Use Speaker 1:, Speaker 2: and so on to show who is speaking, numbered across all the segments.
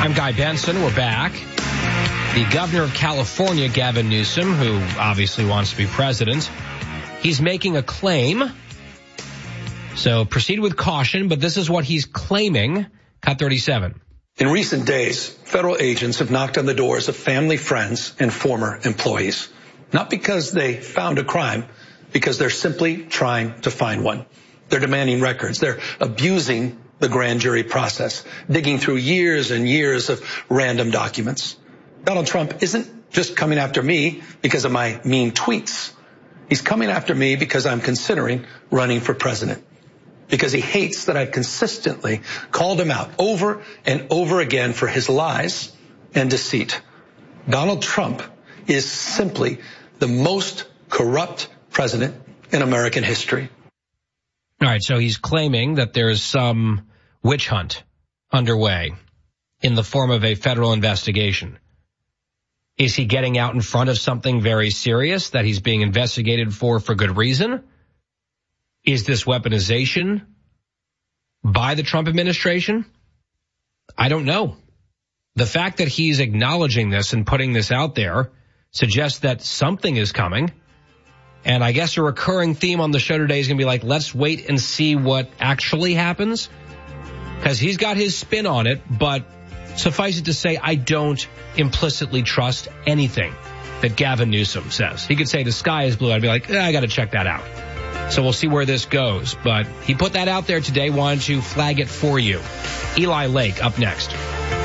Speaker 1: I'm Guy Benson. We're back. The governor of California, Gavin Newsom, who obviously wants to be president, he's making a claim. So proceed with caution, but this is what he's claiming. Cut 37.
Speaker 2: In recent days, federal agents have knocked on the doors of family, friends, and former employees. Not because they found a crime, because they're simply trying to find one. They're demanding records. They're abusing the grand jury process, digging through years and years of random documents. Donald Trump isn't just coming after me because of my mean tweets. He's coming after me because I'm considering running for president. Because he hates that I've consistently called him out over and over again for his lies and deceit. Donald Trump is simply the most corrupt president in American history.
Speaker 1: All right, so he's claiming that there is some witch hunt underway in the form of a federal investigation. Is he getting out in front of something very serious that he's being investigated for good reason? Is this weaponization by the Trump administration? I don't know. The fact that he's acknowledging this and putting this out there suggests that something is coming. And I guess a recurring theme on the show today is going to be like, let's wait and see what actually happens. Because he's got his spin on it, but suffice it to say, I don't implicitly trust anything that Gavin Newsom says. He could say the sky is blue. I'd be like, I got to check that out. So we'll see where this goes. But he put that out there today, wanted to flag it for you. Eli Lake up next.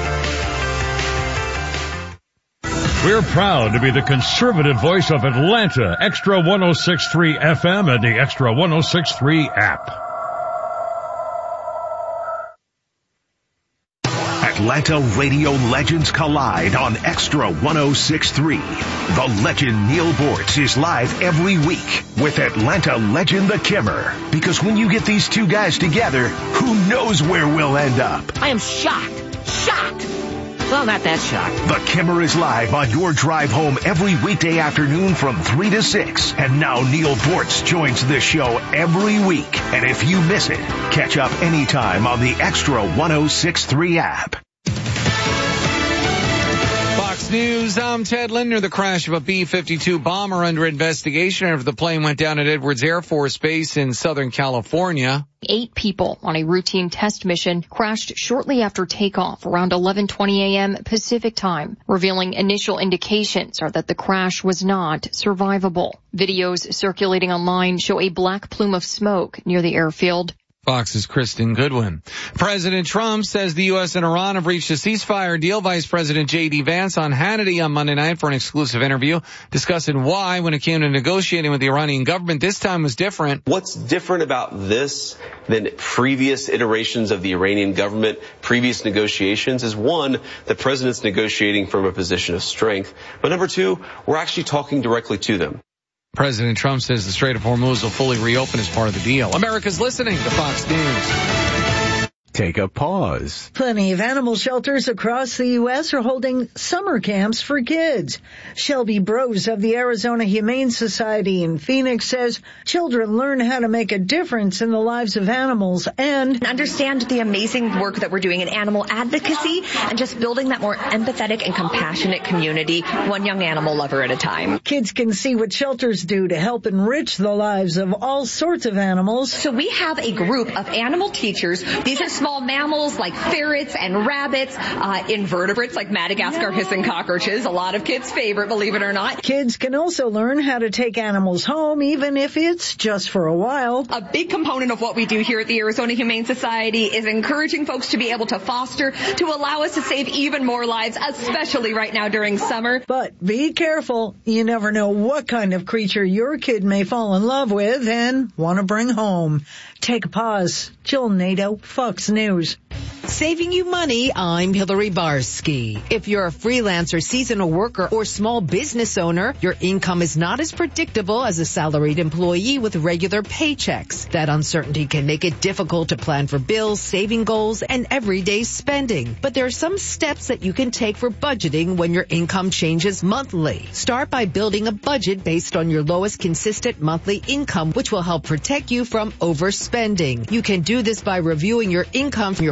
Speaker 3: We're proud to be the conservative voice of Atlanta, Extra 106.3 FM and the Extra 106.3 app.
Speaker 4: Atlanta radio legends collide on Extra 106.3. The legend Neil Bortz is live every week with Atlanta legend The Kimmer. Because when you get these two guys together, who knows where we'll end up?
Speaker 5: I am shocked. Well, not that shocked.
Speaker 4: The Kimmer is live on your drive home every weekday afternoon from 3 to 6. And now Neil Bortz joins the show every week. And if you miss it, catch up anytime on the Extra 106.3 app.
Speaker 6: Fox News, I'm Ted Linder. The crash of a B-52 bomber under investigation after the plane went down at Edwards Air Force Base in Southern California.
Speaker 7: 8 people on a routine test mission crashed shortly after takeoff around 11:20 a.m. Pacific time, revealing initial indications are that the crash was not survivable. Videos circulating online show a black plume of smoke near the airfield.
Speaker 6: Fox's Kristen Goodwin. President Trump says the U.S. and Iran have reached a ceasefire deal. Vice President J.D. Vance on Hannity on Monday night for an exclusive interview discussing why, when it came to negotiating with the Iranian government, this time was different.
Speaker 8: What's different about this than previous iterations of the Iranian government, previous negotiations, is one, the president's negotiating from a position of strength. But number two, we're actually talking directly to them.
Speaker 6: President Trump says the Strait of Hormuz will fully reopen as part of the deal. America's listening to Fox News.
Speaker 9: Take a pause.
Speaker 10: Plenty of animal shelters across the U.S. are holding summer camps for kids. Shelby Brose of the Arizona Humane Society in Phoenix says children learn how to make a difference in the lives of animals and
Speaker 11: understand the amazing work that we're doing in animal advocacy and just building that more empathetic and compassionate community, one young animal lover at a time.
Speaker 10: Kids can see what shelters do to help enrich the lives of all sorts of animals.
Speaker 11: So we have a group of animal teachers. These are small mammals like ferrets and rabbits, invertebrates like Madagascar hissing cockroaches, a lot of kids' favorite, believe it or not.
Speaker 10: Kids can also learn how to take animals home, even if it's just for a while.
Speaker 11: A big component of what we do here at the Arizona Humane Society is encouraging folks to be able to foster, to allow us to save even more lives, especially right now during summer.
Speaker 10: But be careful. You never know what kind of creature your kid may fall in love with and want to bring home. Take a pause. Jill Nato, Fox News.
Speaker 12: Saving you money, I'm Hillary Barsky. If you're a freelancer, seasonal worker, or small business owner, your income is not as predictable as a salaried employee with regular paychecks. That uncertainty can make it difficult to plan for bills, saving goals, and everyday spending. But there are some steps that you can take for budgeting when your income changes monthly. Start by building a budget based on your lowest consistent monthly income, which will help protect you from overspending. You can do this by reviewing your income from your past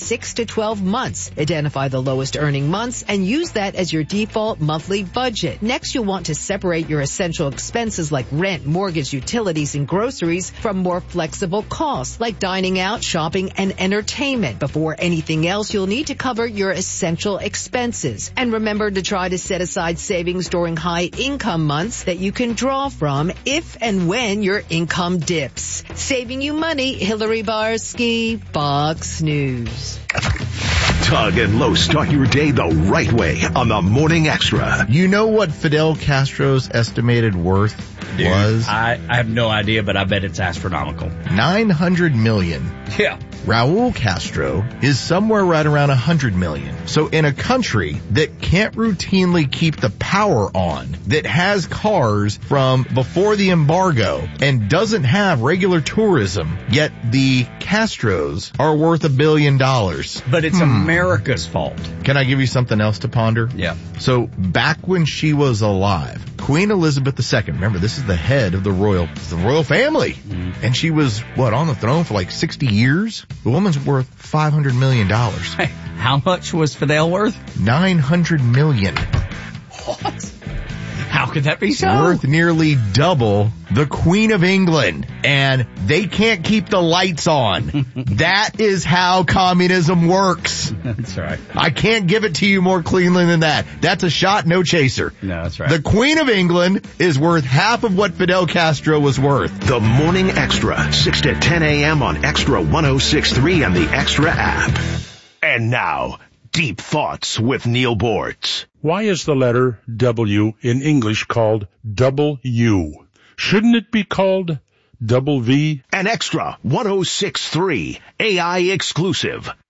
Speaker 12: 6 to 12 months. Identify the lowest earning months and use that as your default monthly budget. Next, you'll want to separate your essential expenses like rent, mortgage, utilities, and groceries from more flexible costs like dining out, shopping, and entertainment. Before anything else, you'll need to cover your essential expenses. And remember to try to set aside savings during high income months that you can draw from if and when your income dips. Saving you money, Hillary Barsky, Fox News.
Speaker 4: Doug and Lowe start your day the right way on the Morning Extra.
Speaker 9: You know what Fidel Castro's estimated worth was?
Speaker 13: I have no idea, but I bet it's astronomical.
Speaker 9: $900 million.
Speaker 13: Yeah.
Speaker 9: Raul Castro is somewhere right around $100 million. So in a country that can't routinely keep the power on, that has cars from before the embargo and doesn't have regular tourism, yet the Castros are worth $1 billion.
Speaker 13: But it's America's fault.
Speaker 9: Can I give you something else to ponder?
Speaker 13: Yeah.
Speaker 9: So back when she was alive, Queen Elizabeth II, remember this is the head of the royal family. Mm-hmm. And she was, on the throne for like 60 years? The woman's worth $500 million.
Speaker 13: Hey, how much was Fidel worth?
Speaker 9: $900 million.
Speaker 13: What? How could that be so?
Speaker 9: Worth nearly double the Queen of England. And they can't keep the lights on. That is how communism works.
Speaker 13: That's right.
Speaker 9: I can't give it to you more cleanly than that. That's a shot, no chaser.
Speaker 13: No, that's right.
Speaker 9: The Queen of England is worth half of what Fidel Castro was worth.
Speaker 4: The Morning Extra, 6 to 10 a.m. on Extra 106.3 and the Extra app. And now, Deep Thoughts with Neil Bortz.
Speaker 14: Why is the letter W in English called double U? Shouldn't it be called double V?
Speaker 4: An Extra 106.3 AI exclusive.